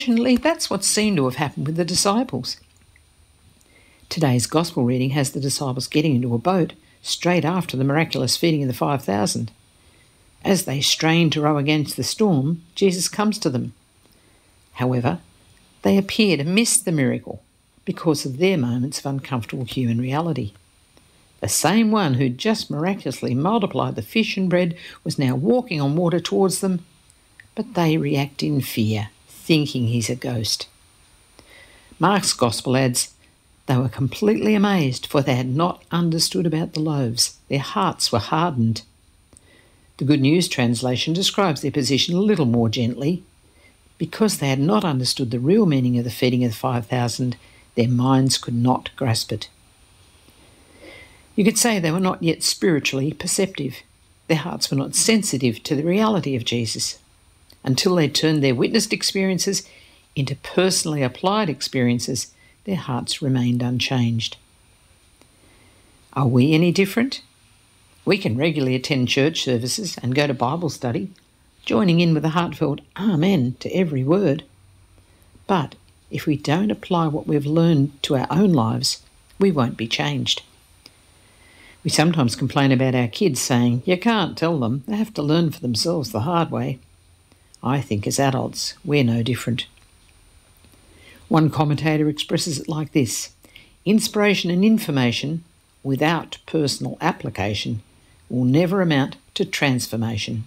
Unfortunately, that's what seemed to have happened with the disciples. Today's Gospel reading has the disciples getting into a boat straight after the miraculous feeding of the 5,000. As they strain to row against the storm, Jesus comes to them. However, they appear to miss the miracle because of their moments of uncomfortable human reality. The same one who just miraculously multiplied the fish and bread was now walking on water towards them, but they react in fear, thinking he's a ghost. Mark's Gospel adds, they were completely amazed, for they had not understood about the loaves. Their hearts were hardened. The Good News translation describes their position a little more gently. Because they had not understood the real meaning of the feeding of the 5,000, their minds could not grasp it. You could say they were not yet spiritually perceptive. Their hearts were not sensitive to the reality of Jesus. Until they turned their witnessed experiences into personally applied experiences, their hearts remained unchanged. Are we any different? We can regularly attend church services and go to Bible study, joining in with a heartfelt Amen to every word. But if we don't apply what we've learned to our own lives, we won't be changed. We sometimes complain about our kids saying, you can't tell them, they have to learn for themselves the hard way. I think as adults, we're no different. One commentator expresses it like this: inspiration and information without personal application will never amount to transformation.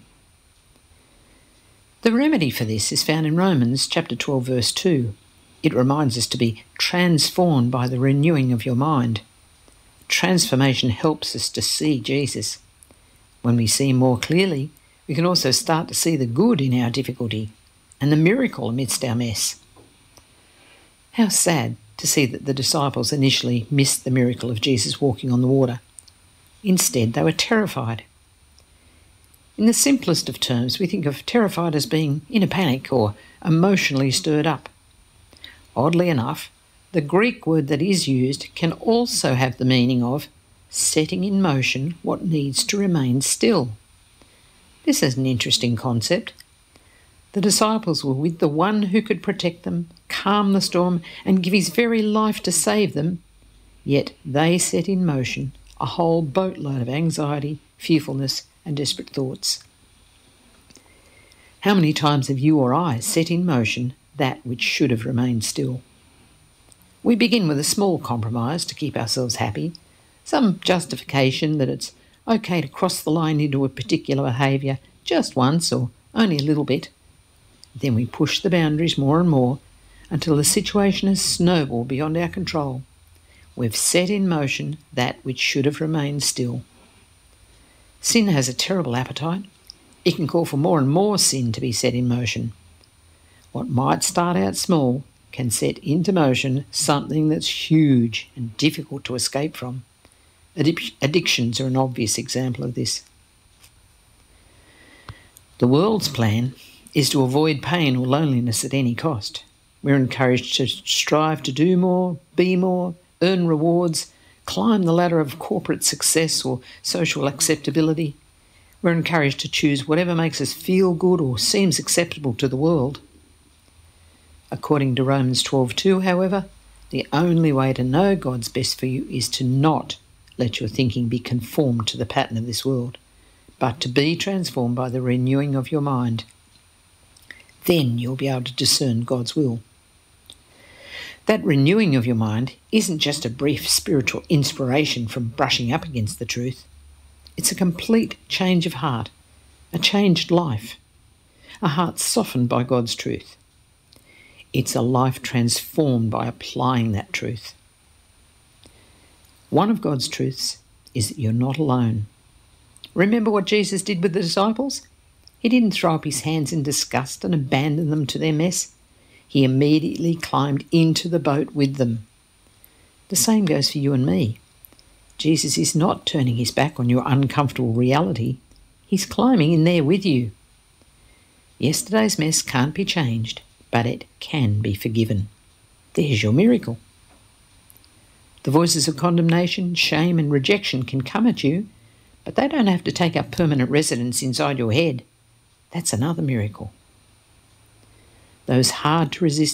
The remedy for this is found in Romans chapter 12, verse 2. It reminds us to be transformed by the renewing of your mind. Transformation helps us to see Jesus. When we see more clearly, we can also start to see the good in our difficulty and the miracle amidst our mess. How sad to see that the disciples initially missed the miracle of Jesus walking on the water. Instead, they were terrified. In the simplest of terms, we think of terrified as being in a panic or emotionally stirred up. Oddly enough, the Greek word that is used can also have the meaning of setting in motion what needs to remain still. This is an interesting concept. The disciples were with the one who could protect them, calm the storm, and give his very life to save them, yet they set in motion a whole boatload of anxiety, fearfulness, and desperate thoughts. How many times have you or I set in motion that which should have remained still? We begin with a small compromise to keep ourselves happy, some justification that it's okay to cross the line into a particular behaviour just once or only a little bit. Then we push the boundaries more and more until the situation has snowballed beyond our control. We've set in motion that which should have remained still. Sin has a terrible appetite. It can call for more and more sin to be set in motion. What might start out small can set into motion something that's huge and difficult to escape from. Addictions are an obvious example of this. The world's plan is to avoid pain or loneliness at any cost. We're encouraged to strive to do more, be more, earn rewards, climb the ladder of corporate success or social acceptability. We're encouraged to choose whatever makes us feel good or seems acceptable to the world. According to Romans 12:2, however, the only way to know God's best for you is to not let your thinking be conformed to the pattern of this world, but to be transformed by the renewing of your mind. Then you'll be able to discern God's will. That renewing of your mind isn't just a brief spiritual inspiration from brushing up against the truth. It's a complete change of heart, a changed life, a heart softened by God's truth. It's a life transformed by applying that truth. One of God's truths is that you're not alone. Remember what Jesus did with the disciples? He didn't throw up his hands in disgust and abandon them to their mess. He immediately climbed into the boat with them. The same goes for you and me. Jesus is not turning his back on your uncomfortable reality. He's climbing in there with you. Yesterday's mess can't be changed, but it can be forgiven. There's your miracle. The voices of condemnation, shame and rejection can come at you, but they don't have to take up permanent residence inside your head. That's another miracle. those hard to resist